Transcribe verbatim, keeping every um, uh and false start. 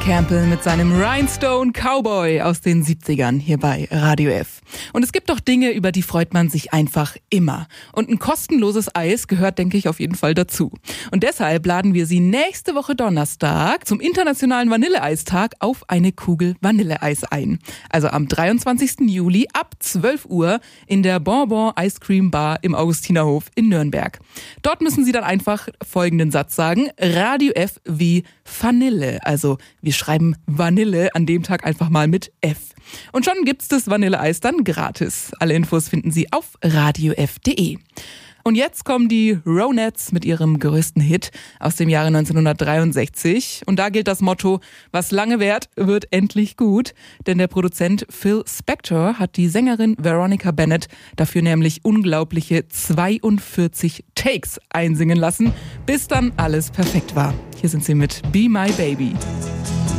Campbell mit seinem Rhinestone Cowboy aus den siebzigern hier bei Radio F. Und es gibt doch Dinge, über die freut man sich einfach immer. Und ein kostenloses Eis gehört, denke ich, auf jeden Fall dazu. Und deshalb laden wir Sie nächste Woche Donnerstag zum Internationalen Vanilleeistag auf eine Kugel Vanilleeis ein. Also am dreiundzwanzigsten Juli ab zwölf Uhr in der Bonbon Ice Cream Bar im Augustinerhof in Nürnberg. Dort müssen Sie dann einfach folgenden Satz sagen: Radio F wie Vanille. Also wir schreiben Vanille an dem Tag einfach mal mit F. Und schon gibt's das Vanilleeis dann gratis. Alle Infos finden Sie auf radio f punkt de. Und jetzt kommen die Ronettes mit ihrem größten Hit aus dem Jahre neunzehnhundertdreiundsechzig. Und da gilt das Motto: Was lange währt, wird endlich gut. Denn der Produzent Phil Spector hat die Sängerin Veronica Bennett dafür nämlich unglaubliche zweiundvierzig Takes einsingen lassen, bis dann alles perfekt war. Hier sind sie mit Be My Baby.